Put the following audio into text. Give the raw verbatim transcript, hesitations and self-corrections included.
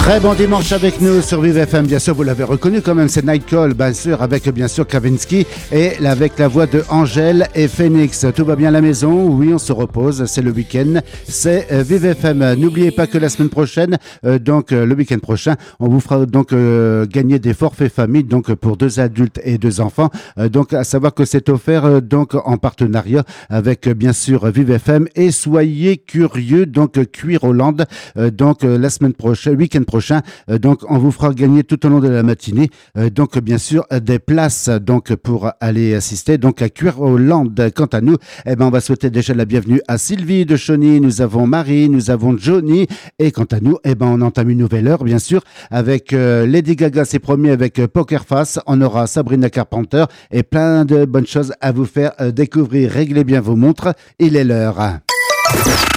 Très bon dimanche avec nous sur Vive F M. Bien sûr, vous l'avez reconnu quand même, c'est Night Call, bien sûr, avec bien sûr Kavinsky et avec la voix de Angèle et Phoenix. Tout va bien à la maison? Oui, on se repose, c'est le week-end, c'est euh, Vive F M. N'oubliez pas que la semaine prochaine, euh, donc euh, le week-end prochain, on vous fera donc euh, gagner des forfaits famille, donc pour deux adultes et deux enfants. Euh, donc à savoir que c'est offert euh, donc en partenariat avec euh, bien sûr Vive F M, et soyez curieux, donc euh, Cuir Hollande, euh, donc euh, la semaine prochaine, week-end prochain. prochain. Euh, donc, on vous fera gagner tout au long de la matinée. Euh, donc, bien sûr, euh, des places donc pour aller assister donc à Cuir Hollande. Quant à nous, eh ben, on va souhaiter déjà la bienvenue à Sylvie de Chauny. Nous avons Marie, nous avons Johnny. Et quant à nous, eh ben, on entame une nouvelle heure, bien sûr, avec euh, Lady Gaga, c'est promis, avec euh, Poker Face. On aura Sabrina Carpenter et plein de bonnes choses à vous faire euh, découvrir. Réglez bien vos montres. Il est l'heure.